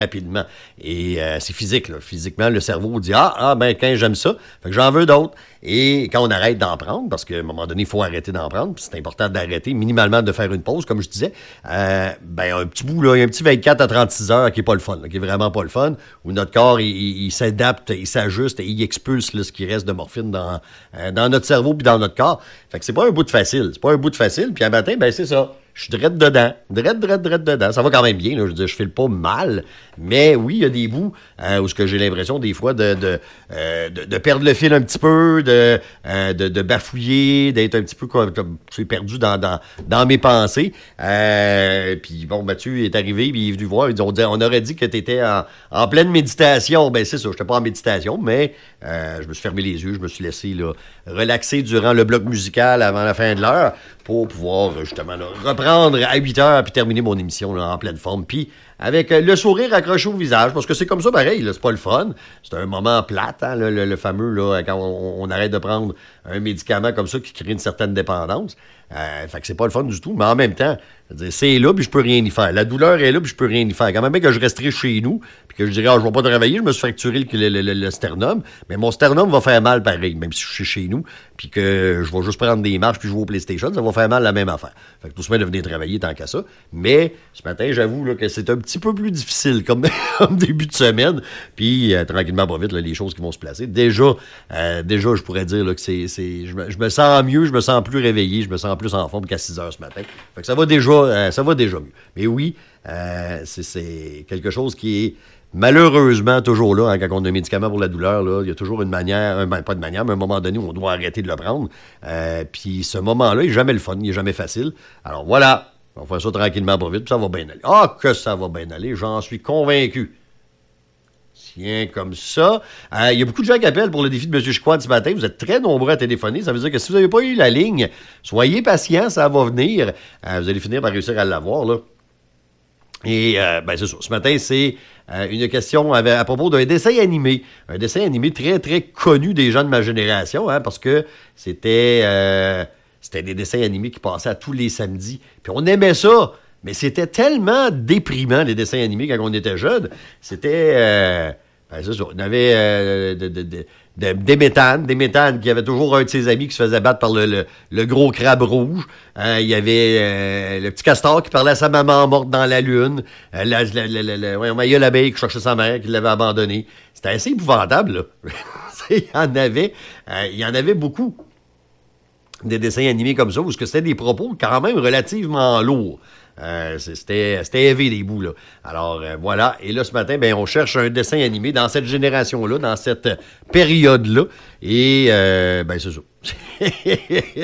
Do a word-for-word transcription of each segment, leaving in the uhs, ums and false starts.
rapidement. Et euh, c'est physique, là. Physiquement, le cerveau dit « Ah, ah ben, quand j'aime ça, fait que j'en veux d'autres. » Et quand on arrête d'en prendre, parce qu'à un moment donné, il faut arrêter d'en prendre, puis c'est important d'arrêter, minimalement de faire une pause, comme je disais, euh, ben, un petit bout, là, il y a un petit vingt-quatre à trente-six heures qui est pas le fun, là, qui est vraiment pas le fun, où notre corps, il, il, il s'adapte, il s'ajuste et il expulse là, ce qui reste de morphine dans, euh, dans notre cerveau puis dans notre corps. Fait que c'est pas un bout de facile. C'est pas un bout de facile, puis un matin, ben, c'est ça. Je suis drette dedans, drette, drette, drette dedans. Ça va quand même bien, là. Je veux dire, je file pas mal. Mais oui, il y a des bouts euh, où ce que j'ai l'impression, des fois, de, de, euh, de, de perdre le fil un petit peu, de, euh, de, de bafouiller, d'être un petit peu comme, comme tu es perdu dans, dans, dans mes pensées. Euh, puis bon, Mathieu est arrivé, puis il est venu voir. Il dit, on, dit, on aurait dit que tu étais en, en pleine méditation. Ben c'est ça, je n'étais pas en méditation, mais euh, je me suis fermé les yeux, je me suis laissé là, relaxer durant le bloc musical avant la fin de l'heure pour pouvoir justement là, reprendre à huit heures puis terminer mon émission là, en pleine forme. Puis avec le sourire accroché au visage, parce que c'est comme ça pareil, là, c'est pas le fun. C'est un moment plate, hein, le, le, le fameux, là, quand on, on arrête de prendre un médicament comme ça qui crée une certaine dépendance. Euh, fait que c'est pas le fun du tout, mais en même temps, c'est là, puis je peux rien y faire. La douleur est là, puis je peux rien y faire. Quand même bien que je resterai chez nous, puis que je dirais, ah, je vais pas travailler, je me suis fracturé le, le, le, le sternum, mais mon sternum va faire mal pareil, même si je suis chez nous, puis que je vais juste prendre des marches, puis jouer au PlayStation, ça va faire mal la même affaire. Fait que tout se met de venir travailler tant qu'à ça. Mais ce matin, j'avoue là, que c'est un petit peu plus difficile comme, comme début de semaine, puis euh, tranquillement, pas vite, là, les choses qui vont se placer. Déjà, euh, déjà, je pourrais dire là, que c'est, c'est je, me, je me sens mieux, je me sens plus réveillé, je me sens plus en forme qu'à six heures ce matin. Fait que ça va déjà, euh, ça va déjà mieux. Mais oui, euh, c'est, c'est quelque chose qui est malheureusement toujours là, hein, quand on a un médicament pour la douleur, là, il y a toujours une manière, un, pas de manière, mais à un moment donné où on doit arrêter de le prendre. Euh, puis ce moment-là, il n'est jamais le fun, il n'est jamais facile. Alors voilà, on va faire ça tranquillement, pas vite, puis ça va bien aller. Ah, que ça va bien aller, j'en suis convaincu. Tiens, comme ça. Il euh, y a beaucoup de gens qui appellent pour le défi de M. Chicoine ce matin. Vous êtes très nombreux à téléphoner. Ça veut dire que si vous n'avez pas eu la ligne, soyez patient, ça va venir. Euh, vous allez finir par réussir à l'avoir, là. Et, euh, ben, c'est ça. Ce matin, c'est euh, une question à, à propos d'un dessin animé. Un dessin animé très, très connu des gens de ma génération, hein, parce que c'était, euh, c'était des dessins animés qui passaient à tous les samedis. Puis on aimait ça. Mais c'était tellement déprimant, les dessins animés, quand on était jeune. C'était... Euh, ben c'est ça. On avait euh, de, de, de, de, des méthanes, des méthanes qui avait toujours un de ses amis qui se faisait battre par le, le, le gros crabe rouge. Euh, il y avait euh, le petit castor qui parlait à sa maman morte dans la lune. Euh, la, la, la, la, la, ouais, il y a l'abeille qui cherchait sa mère, qui l'avait abandonnée. C'était assez épouvantable, là. il y en avait, euh, il y en avait beaucoup. Des dessins animés comme ça, où c'était des propos quand même relativement lourds. Euh, c'était, c'était élevé des bouts, là. Alors, euh, voilà. Et là, ce matin, ben, on cherche un dessin animé dans cette génération-là, dans cette période-là. Et, euh, ben, c'est ça. je, vais,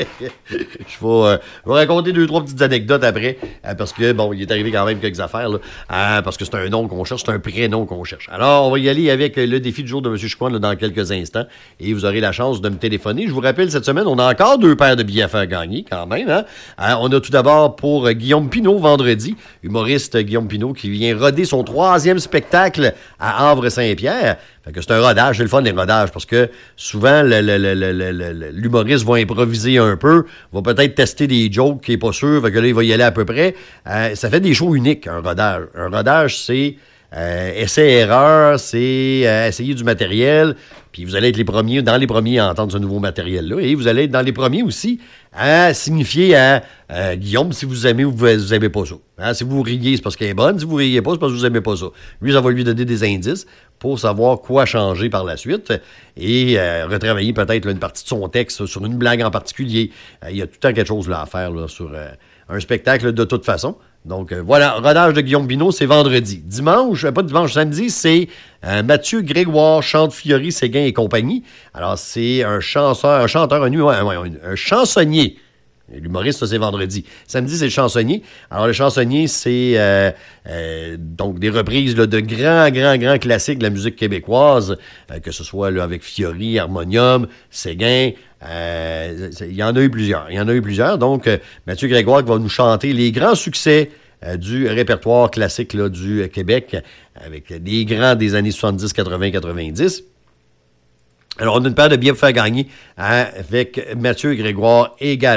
euh, je vais raconter deux, trois petites anecdotes après, euh, parce que, bon, il est arrivé quand même quelques affaires, là, euh, parce que c'est un nom qu'on cherche, c'est un prénom qu'on cherche. Alors, on va y aller avec le défi du jour de M. Chicoine, là, dans quelques instants, et vous aurez la chance de me téléphoner. Je vous rappelle, cette semaine, on a encore deux paires de billets à faire gagner, quand même, hein. Euh, on a tout d'abord pour Guillaume Pinault, vendredi, humoriste Guillaume Pinault, qui vient roder son troisième spectacle à Havre-Saint-Pierre. Fait que c'est un rodage, c'est le fun des rodages, parce que souvent, le, le, le, le, le, l'humoriste va improviser un peu, va peut-être tester des jokes qui n'est pas sûr, fait que là, il va y aller à peu près. Euh, ça fait des shows uniques, un rodage. Un rodage, c'est euh, essai-erreur, c'est euh, essayer du matériel, puis vous allez être les premiers, dans les premiers à entendre ce nouveau matériel-là, et vous allez être dans les premiers aussi à signifier à euh, Guillaume si vous aimez ou vous n'aimez pas ça. Hein, si vous riez, c'est parce qu'elle est bonne. Si vous riez pas, c'est parce que vous n'aimez pas ça. Lui, ça va lui donner des indices pour savoir quoi changer par la suite et euh, retravailler peut-être là, une partie de son texte sur une blague en particulier. Euh, il y a tout le temps quelque chose là, à faire là, sur euh, un spectacle de toute façon. Donc, euh, voilà, rodage de Guillaume Pinault, c'est vendredi. Dimanche, pas dimanche, samedi, c'est euh, Mathieu Grégoire, Chante Fiori, Séguin et compagnie. Alors, c'est un chanteur, un chanteur, un, un, un, un chansonnier. L'humoriste, ça, c'est vendredi. Samedi, c'est le chansonnier. Alors, le chansonnier, c'est euh, euh, donc des reprises là, de grands, grands, grands classiques de la musique québécoise, euh, que ce soit là, avec Fiori, Harmonium, Séguin. Euh, il y en a eu plusieurs. Il y en a eu plusieurs. Donc, euh, Mathieu Grégoire qui va nous chanter les grands succès euh, du répertoire classique là, du euh, Québec, avec des grands des années soixante-dix, quatre-vingts, quatre-vingt-dix. Alors, on a une paire de billets pour faire gagner hein, avec Mathieu Grégoire également.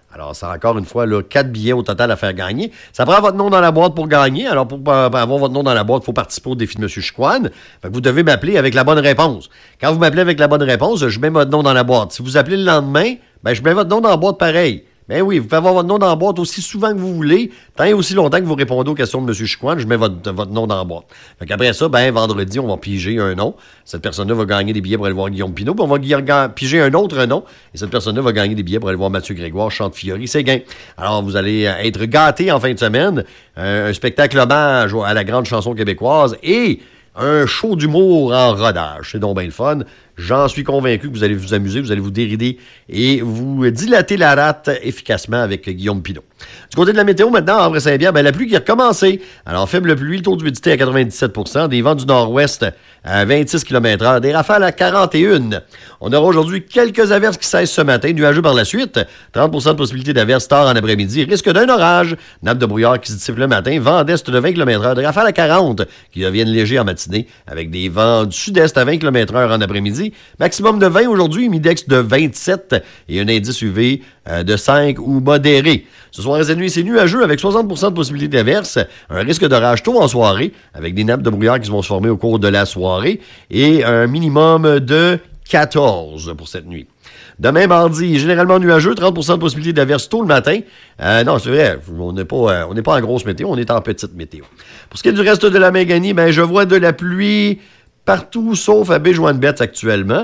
Alors, c'est encore une fois là, quatre billets au total à faire gagner. Ça prend votre nom dans la boîte pour gagner. Alors, pour, pour avoir votre nom dans la boîte, il faut participer au défi de M. Chicoine. Fait que vous devez m'appeler avec la bonne réponse. Quand vous m'appelez avec la bonne réponse, je mets votre nom dans la boîte. Si vous appelez le lendemain, ben, je mets votre nom dans la boîte pareil. Ben oui, vous pouvez avoir votre nom dans la boîte aussi souvent que vous voulez, tant et aussi longtemps que vous répondez aux questions de M. Chicoine, je mets votre, votre nom dans la boîte. Fait qu'après ça, ben, vendredi, on va piger un nom. Cette personne-là va gagner des billets pour aller voir Guillaume Pinault, puis on va gu- piger un autre nom, et cette personne-là va gagner des billets pour aller voir Mathieu Grégoire, Chante-Fiori, c'est gain. Alors, vous allez être gâtés en fin de semaine, un, un spectacle hommage à la grande chanson québécoise, et un show d'humour en rodage. C'est donc bien le fun. J'en suis convaincu que vous allez vous amuser, vous allez vous dérider et vous dilater la rate efficacement avec Guillaume Pinault. Du côté de la météo, maintenant, à Havre-Saint-Pierre, ben, la pluie qui a recommencé. Alors, faible pluie, le taux d'humidité à quatre-vingt-dix-sept pour cent, des vents du nord-ouest à vingt-six kilomètres heure, des rafales à quarante et un. On aura aujourd'hui quelques averses qui cessent ce matin, nuageux par la suite, trente pour cent de possibilité d'averses tard en après-midi, risque d'un orage, nappe de brouillard qui se dissipe le matin, vent d'est de vingt kilomètres heure, des rafales à quarante qui deviennent légers en matinée, avec des vents du sud-est à vingt kilomètres heure en après-midi, maximum de vingt aujourd'hui, midex de vingt-sept et un indice U V euh, de cinq ou modéré. Ce soir et cette nuit, c'est nuageux avec soixante pour cent de possibilité d'averse, un risque d'orage tôt en soirée, avec des nappes de brouillard qui vont se former au cours de la soirée, et un minimum de quatorze pour cette nuit. Demain, mardi, généralement nuageux, trente pour cent de possibilité d'averse tôt le matin. Euh, non, c'est vrai, on n'est pas, euh, on n'est pas en grosse météo, on est en petite météo. Pour ce qui est du reste de la Méganie, ben, je vois de la pluie partout, sauf à Baie-Joinbette actuellement.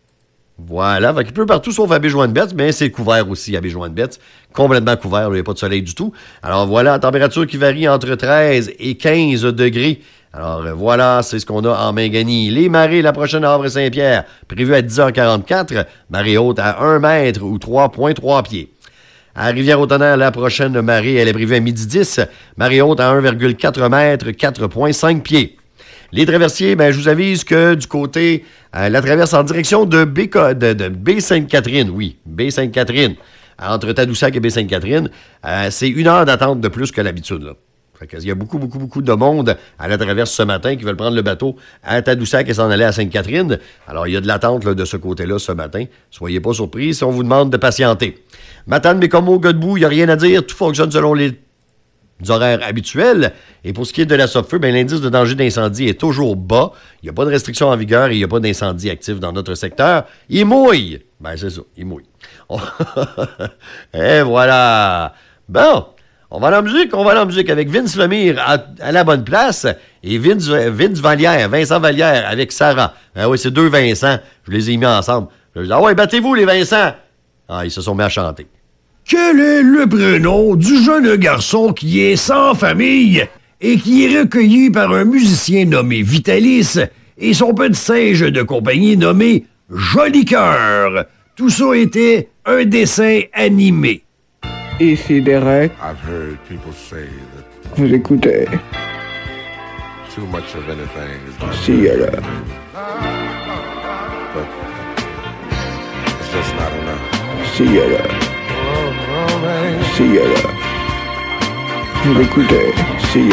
Voilà, fait qu'il pleut partout sauf à Baie-Joinbette, mais c'est couvert aussi à Baie-Joinbette, complètement couvert, il n'y a pas de soleil du tout. Alors voilà, température qui varie entre treize et quinze degrés. Alors voilà, c'est ce qu'on a en Méganie. Les marées, la prochaine à Havre-Saint-Pierre, prévue à dix heures quarante-quatre, marée haute à un mètre ou trois virgule trois pieds. À Rivière-au-Tonnerre, la prochaine marée, elle est prévue à midi dix, marée haute à un virgule quatre mètres, quatre virgule cinq pieds. Les traversiers, ben, je vous avise que du côté, euh, la traverse en direction de, B, de, de Baie-Sainte-Catherine, oui, Baie-Sainte-Catherine, entre Tadoussac et Baie-Sainte-Catherine, euh, c'est une heure d'attente de plus que l'habitude, là. Fait qu'il y a beaucoup, beaucoup, beaucoup de monde à la traverse ce matin qui veulent prendre le bateau à Tadoussac et s'en aller à Sainte-Catherine. Alors, il y a de l'attente là, de ce côté-là ce matin. Soyez pas surpris si on vous demande de patienter. Matane, Bécomo, Godbout, il n'y a rien à dire. Tout fonctionne selon les horaires habituels. Et pour ce qui est de la Sopfeu, ben, l'indice de danger d'incendie est toujours bas. Il n'y a pas de restriction en vigueur et il n'y a pas d'incendie actif dans notre secteur. Il mouille. Ben, c'est ça, il mouille. Et voilà. Bon. On va aller en musique, on va aller en musique avec Vince Lemire à, à la bonne place et Vince, Vince Vallière, Vincent Vallière avec Sarah. Ah oui, c'est deux Vincent, je les ai mis ensemble. Je dis, ah ouais, battez-vous les Vincent. Ah, ils se sont mis à chanter. Quel est le prénom du jeune garçon qui est sans famille et qui est recueilli par un musicien nommé Vitalis et son petit singe de compagnie nommé Joli Cœur? Tout ça était un dessin animé. Ici Derek. I've heard people say that Vous écoutez. too much of anything is not See ya là. but it's just not enough. See ya là. Oh, oh, man. See ya là. Vous écoutez. See ya.